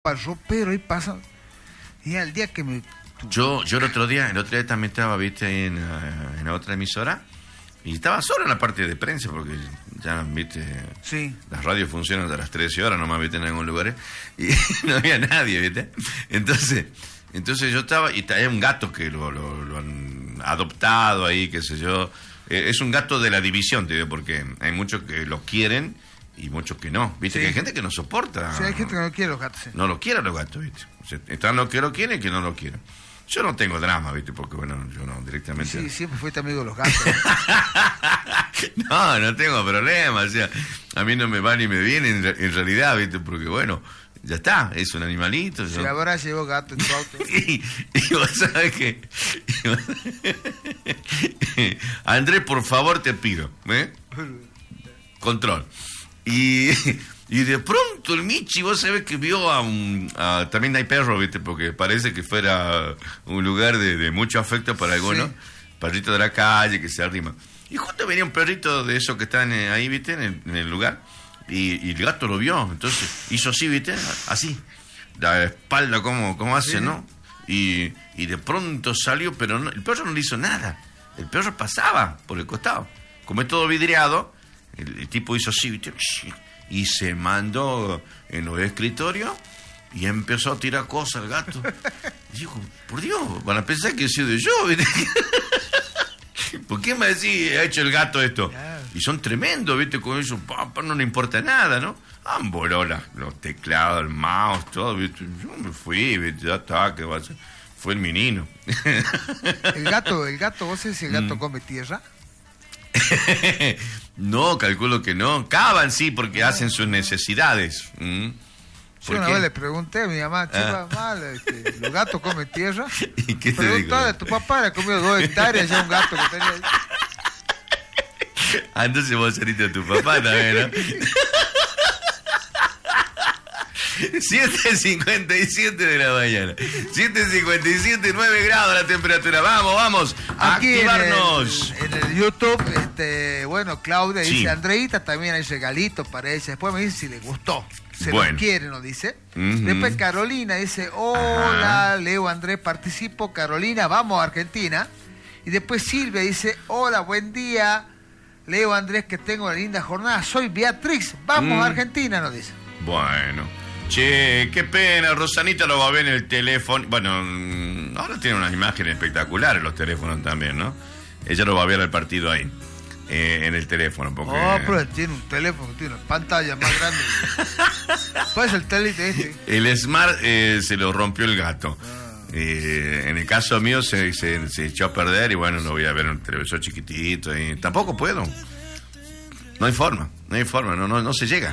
para el ropero, ahí pasan. Y al día que me... Yo el otro día también estaba, viste, en otra emisora, y estaba solo en la parte de prensa, porque ya, viste, sí, las radios funcionan hasta las 13 horas, nomás, viste, en algún lugar, y no había nadie, viste. Entonces yo estaba, y hay un gato que lo han adoptado ahí, qué sé yo. Es un gato de la división, te digo, porque hay muchos que lo quieren y muchos que no. Viste, sí, que hay gente que no soporta. Sí, hay gente que no quiere los gatos. Sí. No lo quiere los gatos, viste. O sea, están los que lo quieren y que no lo quieren. Yo no tengo drama, viste, porque bueno, yo no directamente... Sí, siempre fuiste amigo de los gatos. No tengo problema, o sea, a mí no me va ni me viene en realidad, viste, porque bueno, ya está, es un animalito. Si ahora llevo gato en tu auto. y vos sabés que... Andrés, por favor, te pido, control. Y de pronto el Michi, vos sabés que vio también hay perros, ¿viste? Porque parece que fuera un lugar de mucho afecto para algunos. Sí. Perritos de la calle que se arriman. Y justo venía un perrito de esos que están ahí, ¿viste? En el lugar. Y el gato lo vio. Entonces hizo así, ¿viste? Así. La espalda, como hace, sí, ¿no? Y de pronto salió, pero no, el perro no le hizo nada. El perro pasaba por el costado. Como es todo vidriado, el tipo hizo así, ¿viste? Y se mandó en los escritorios y empezó a tirar cosas al gato. Y dijo, por Dios, van a pensar que he sido yo. ¿Por qué me decís, ha hecho el gato esto? Y son tremendos, ¿viste? Con eso, papá, no le importa nada, ¿no? Han volado los teclados, el mouse, todo, ¿viste? Yo me fui, ¿viste? Ya está, ¿qué va a hacer? Fue el menino. El gato, ¿vos sabés si el gato come tierra? No, calculo que no. Cavan, sí, porque hacen sus necesidades. Yo una vez le pregunté a mi mamá, ¿los gatos comen tierra? ¿Y qué te digo? A tu papá le ha comido 2 hectáreas ya un gato que tenía ahí. Entonces vos saliste a tu papá también, ¿no? 7:57 de la mañana. 7:57, 9 grados la temperatura. Vamos a activarnos. En el YouTube, bueno, Claudia dice, Andreita también hay regalitos para ella. Después me dice si le gustó. Se lo quiere, nos dice. Después Carolina dice, hola, Leo, Andrés, participo. Carolina, vamos a Argentina. Y después Silvia dice, hola, buen día. Leo, Andrés, que tengo una linda jornada. Soy Beatriz, vamos a Argentina, nos dice. Bueno. Che, qué pena, Rosanita lo va a ver en el teléfono. Bueno, ahora tiene unas imágenes espectaculares los teléfonos también, ¿no? Ella lo va a ver al partido ahí, en el teléfono. Porque... Oh, pero tiene un teléfono, tiene una pantalla más grande. ¿Cuál es el teléfono El Smart se lo rompió el gato. En el caso mío se echó a perder y bueno, lo voy a ver en un televisor chiquitito y tampoco puedo. No hay forma, no se llega,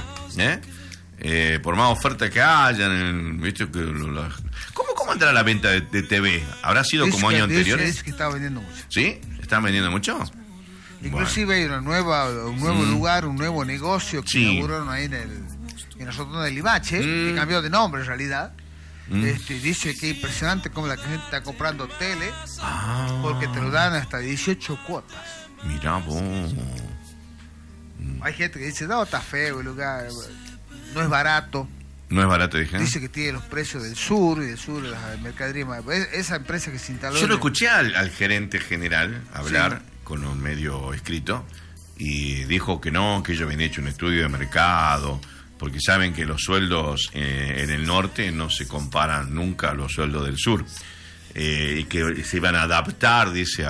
por más oferta que hayan, ¿viste? ¿Cómo entra la venta de TV? ¿Habrá sido como años anteriores? Es que está vendiendo mucho. ¿Sí? ¿Están vendiendo mucho? Inclusive hay un nuevo lugar, un nuevo negocio que inauguraron ahí en nosotros del Limache, que cambió de nombre en realidad. Dice que es impresionante cómo la gente está comprando tele, porque te lo dan hasta 18 cuotas. Mirá vos. Hay gente que dice, no, está feo el lugar, no es barato. No es barato, dije. Dice que tiene los precios del sur y del sur de las mercaderías. Esa empresa que se instaló... Yo lo escuché al gerente general hablar con un medio escrito y dijo que no, que ellos habían hecho un estudio de mercado, porque saben que los sueldos en el norte no se comparan nunca a los sueldos del sur, y que se iban a adaptar, dice,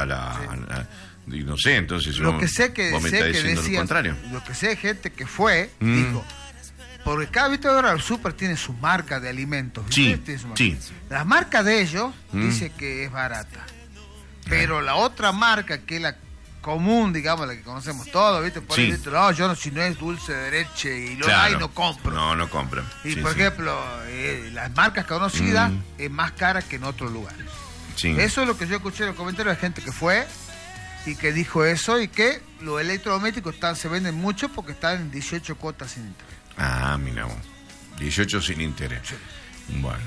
y no sé, entonces lo que sé que vos me estás diciendo decían, lo contrario. Lo que sé de gente que fue, dijo, porque cada vez ahora el súper tiene su marca de alimentos. Sí. Las marcas de ellos dice que es barata, pero la otra marca que es la común, digamos, la que conocemos todos, ¿viste? Por ahí, no, yo si no es dulce de leche y lo hay, no compro. No compran. Y por ejemplo, las marcas conocidas es más cara que en otros lugares. Sí. Eso es lo que yo escuché en los comentarios de gente que fue y que dijo eso, y que los electrodomésticos se venden mucho porque están en 18 cuotas sin interés. Mira vos, 18 sin interés. Sí. Bueno.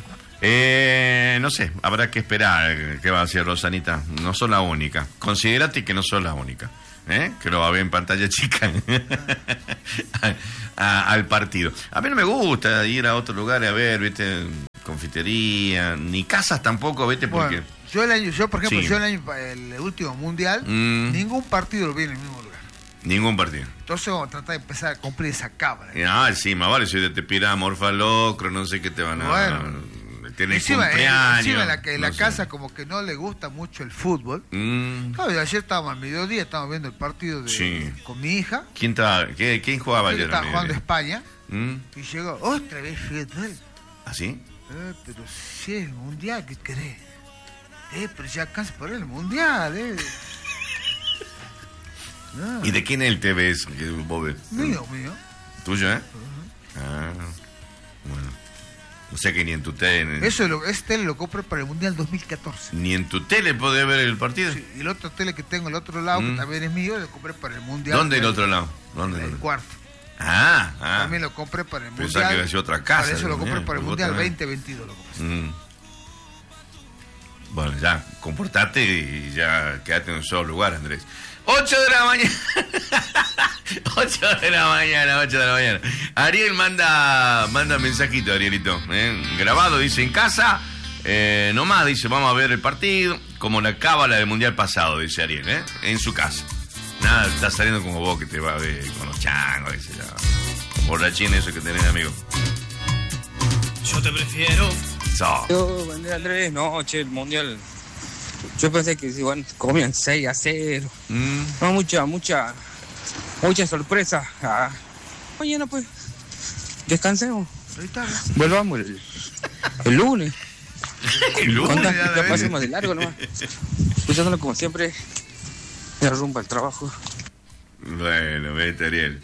No sé, habrá que esperar qué va a hacer Rosanita. No sos la única. Considerate que no sos la única, que lo va a ver en pantalla chica al partido. A mí no me gusta ir a otro lugar a ver, ¿viste? confitería, ni casas tampoco, vete, porque... Bueno, yo por ejemplo, el último mundial, ningún partido lo vi en el mismo lugar. Ningún partido. Entonces vamos a tratar de empezar a cumplir esa cámara. Sí, más vale, si te pira Morfa Locro, no sé qué te van a... Bueno. Tenés cumpleaños. Encima la casa como que no le gusta mucho el fútbol. Claro, ayer estábamos al mediodía, estábamos viendo el partido con mi hija. ¿Quién jugaba ayer? Estaba jugando España. Y llegó otra vez fútbol. ¿Ah, sí? Pero si es el mundial, ¿qué querés? Pero ya alcanza por el mundial, No. ¿Y de quién es el TV eso que vos ves? Mío. ¿Tuyo, Bueno. O sea que ni en tu tele... Ese tele lo compré para el Mundial 2014. ¿Ni en tu tele podés ver el partido? Sí, y el otro tele que tengo al otro lado, que también es mío, lo compré para el Mundial. ¿Dónde el otro lado? ¿Dónde? El cuarto. También lo compré para el Mundial. Pensaba que había otra casa. Para eso lo compré para el Mundial 2022. Lo compré. Bueno, ya, comportate y ya quédate en un solo lugar, Andrés. 8 de la mañana. 8 de la mañana. Ariel manda mensajito, Arielito. Grabado, dice, en casa, nomás, dice, vamos a ver el partido, como la cábala del mundial pasado, dice Ariel, en su casa. Nada, está saliendo como vos que te va a ver con los changos, dice, borrachín eso que tenés, amigo. Yo te prefiero. Andrés, no, el mundial. Yo pensé que igual comían 6-0. No, mucha sorpresa. Mañana pues descansemos. Volvamos el lunes. El lunes. Ya pasemos de largo nomás. Escuchándolo como siempre. Me rumba el trabajo. Bueno, vete, Ariel.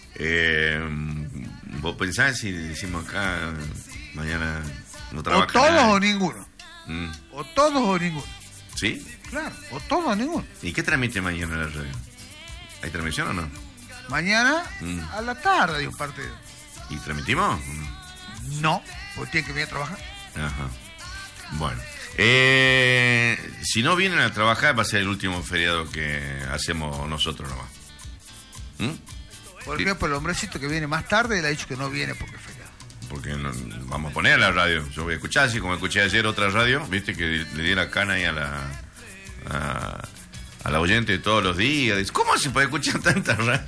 ¿Vos pensás si decimos acá mañana no trabaja? O todos o ninguno. O todos o ninguno. ¿Sí? Claro, o todo o ninguno. ¿Y qué transmite mañana en la radio? ¿Hay transmisión o no? Mañana a la tarde hay un partido. ¿Y transmitimos? No, porque tiene que venir a trabajar. Ajá. Bueno. Si no vienen a trabajar va a ser el último feriado que hacemos nosotros nomás. Por ejemplo, el hombrecito que viene más tarde le ha dicho que no viene porque es feriado. Porque no, vamos a poner la radio. Yo voy a escuchar, así como escuché ayer otra radio, viste que le di la cana ahí a la oyente de todos los días. Dice, ¿cómo se puede escuchar tanta radio?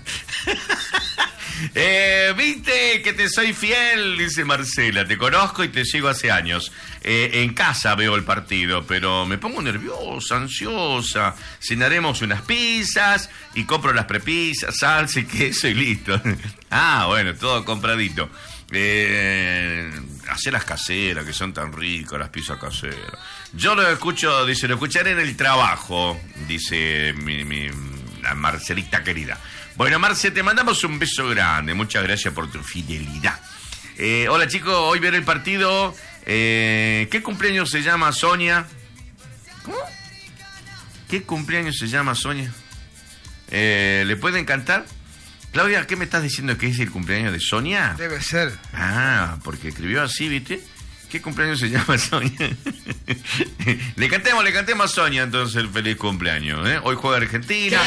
Viste que te soy fiel, dice Marcela, te conozco y te sigo hace años. En casa veo el partido, pero me pongo nerviosa, ansiosa. Cenaremos unas pizzas y compro las prepizzas, salsa y queso y listo. Bueno, todo compradito. Hacer las caseras que son tan ricas, las pizzas caseras. Yo lo escucho, dice, lo escucharé en el trabajo, dice la Marcelita querida. Bueno, Marce, te mandamos un beso grande. Muchas gracias por tu fidelidad. Hola, chicos, hoy veré el partido. ¿Qué cumpleaños se llama Sonia? ¿Cómo? ¿Qué cumpleaños se llama Sonia? ¿Le pueden cantar? Claudia, ¿qué me estás diciendo que es el cumpleaños de Sonia? Debe ser. Porque escribió así, ¿viste? ¿Qué cumpleaños se llama Sonia? Le cantemos a Sonia entonces el feliz cumpleaños, Hoy juega Argentina.